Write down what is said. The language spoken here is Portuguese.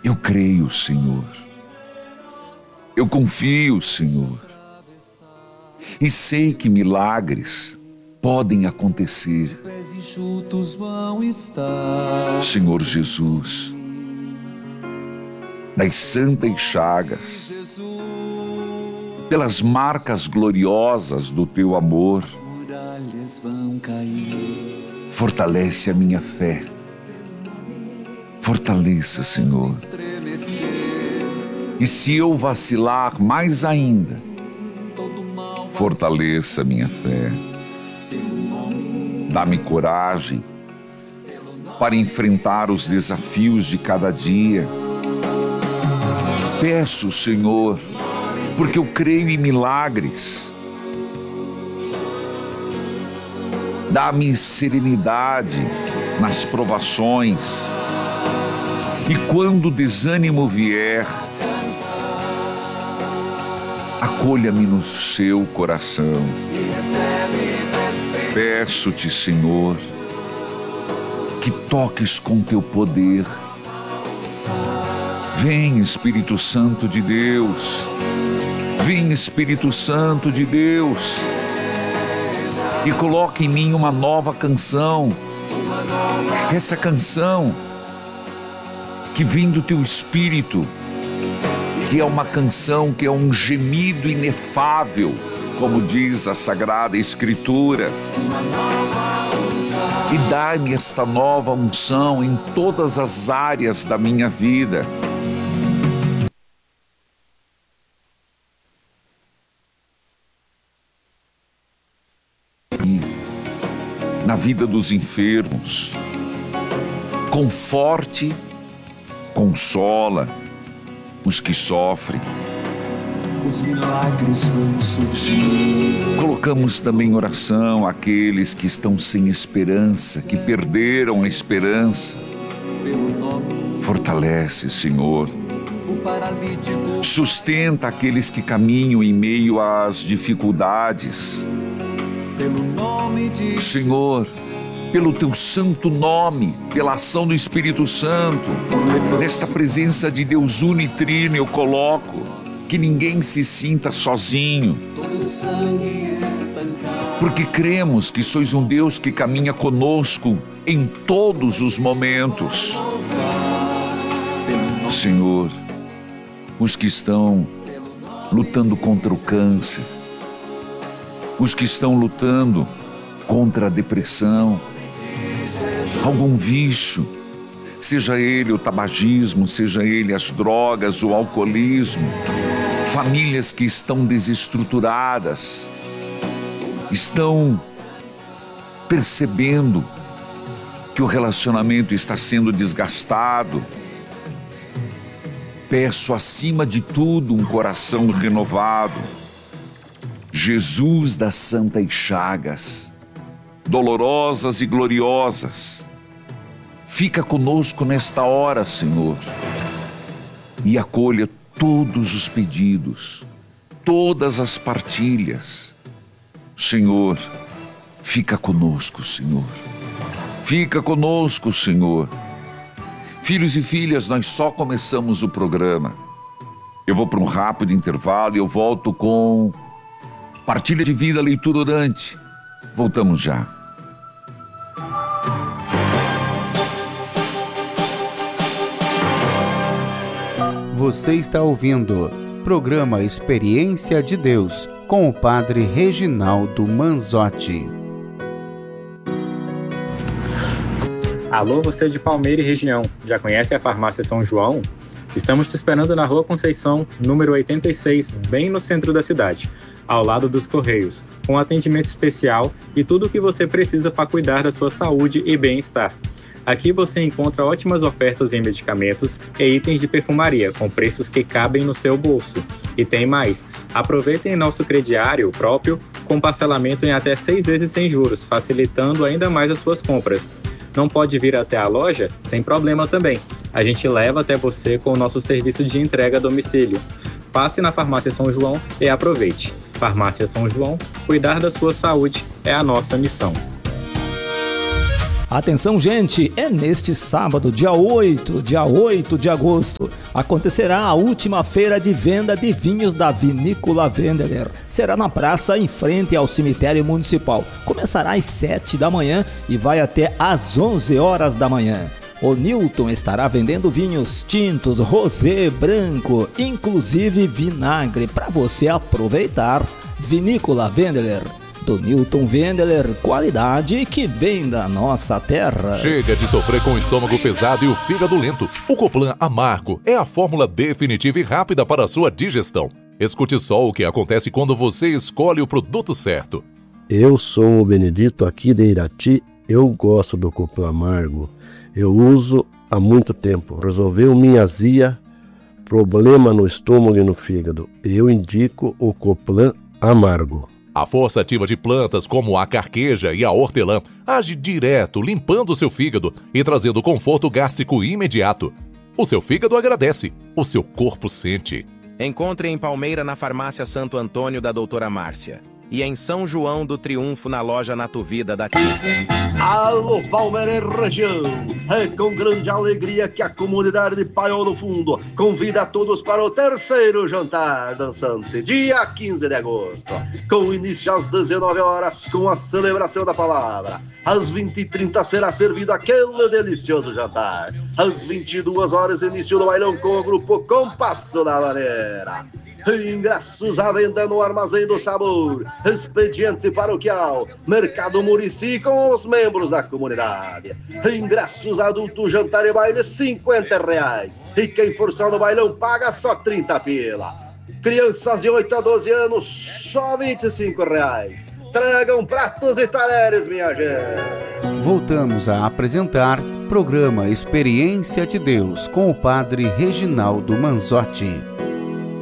Eu creio, Senhor. Eu confio, Senhor. E sei que milagres podem acontecer. Senhor Jesus, das santas chagas, pelas marcas gloriosas do teu amor, fortalece a minha fé. Fortaleça, Senhor. E se eu vacilar mais ainda, fortaleça minha fé. Dá-me coragem para enfrentar os desafios de cada dia. Peço, Senhor, porque eu creio em milagres. Dá-me serenidade nas provações. E quando o desânimo vier, acolha-me no seu coração. Peço-te, Senhor, que toques com teu poder. Vem, Espírito Santo de Deus. Vem, Espírito Santo de Deus. E coloque em mim uma nova canção. Essa canção que vem do teu Espírito, que é uma canção, que é um gemido inefável, como diz a Sagrada Escritura. E dai-me esta nova unção em todas as áreas da minha vida. Na vida dos enfermos, conforte, consola os que sofrem. Os milagres vão surgir. Colocamos também em oração aqueles que estão sem esperança, que perderam a esperança. Fortalece, Senhor. Sustenta aqueles que caminham em meio às dificuldades. Senhor, pelo teu santo nome, pela ação do Espírito Santo, nesta presença de Deus unitrino eu coloco que ninguém se sinta sozinho, porque cremos que sois um Deus que caminha conosco em todos os momentos. Senhor, os que estão lutando contra o câncer, os que estão lutando contra a depressão, algum vício, seja ele o tabagismo, seja ele as drogas, o alcoolismo, famílias que estão desestruturadas, estão percebendo que o relacionamento está sendo desgastado. Peço acima de tudo um coração renovado. Jesus das santas chagas, dolorosas e gloriosas, fica conosco nesta hora, Senhor, e acolha todos os pedidos, todas as partilhas. Senhor, fica conosco, Senhor. Fica conosco, Senhor. Filhos e filhas, nós só começamos o programa. Eu vou para um rápido intervalo e eu volto com partilha de vida, leitura orante. Voltamos já. Você está ouvindo programa Experiência de Deus com o Padre Reginaldo Manzotti. Alô, você de Palmeira e região, já conhece a Farmácia São João? Estamos te esperando na Rua Conceição, número 86, bem no centro da cidade, ao lado dos Correios, com atendimento especial e tudo o que você precisa para cuidar da sua saúde e bem-estar. Aqui você encontra ótimas ofertas em medicamentos e itens de perfumaria, com preços que cabem no seu bolso. E tem mais, aproveitem nosso crediário próprio, com parcelamento em até 6 vezes sem juros, facilitando ainda mais as suas compras. Não pode vir até a loja? Sem problema também. A gente leva até você com o nosso serviço de entrega a domicílio. Passe na Farmácia São João e aproveite. Farmácia São João, cuidar da sua saúde é a nossa missão. Atenção, gente, é neste sábado, dia 8 de agosto, acontecerá a última feira de venda de vinhos da Vinícola Wendeler. Será na praça em frente ao cemitério municipal. Começará às 7 da manhã e vai até às 11 horas da manhã. O Newton estará vendendo vinhos tintos, rosé, branco, inclusive vinagre, para você aproveitar. Vinícola Wendeler. Do Newton Wendeler, qualidade que vem da nossa terra. Chega de sofrer com o estômago pesado e o fígado lento. O Coplan Amargo é a fórmula definitiva e rápida para a sua digestão. Escute só o que acontece quando você escolhe o produto certo. Eu sou o Benedito aqui de Irati. Eu gosto do Coplan Amargo. Eu uso há muito tempo. Resolveu minha azia, problema no estômago e no fígado. Eu indico o Coplan Amargo. A força ativa de plantas como a carqueja e a hortelã age direto, limpando o seu fígado e trazendo conforto gástrico imediato. O seu fígado agradece, o seu corpo sente. Encontre em Palmeira na farmácia Santo Antônio da doutora Márcia e em São João do Triunfo na loja Natuvida da TIM. Alô, Palmeira e região! É com grande alegria que a comunidade de Paiol do Fundo convida a todos para o terceiro jantar dançante, dia 15 de agosto, com início às 19 horas com a celebração da palavra. Às 20h30 será servido aquele delicioso jantar. Às 22 horas, início do bailão com o grupo Compasso da Maneira. Ingressos à venda no Armazém do Sabor, Expediente Paroquial, Mercado Murici com os membros da comunidade. Ingressos adulto, jantar e baile R$50. E quem for só no bailão paga só 30 pila. Crianças de 8 a 12 anos, só R$25. Tragam pratos e talheres, minha gente. Voltamos a apresentar programa Experiência de Deus com o Padre Reginaldo Manzotti.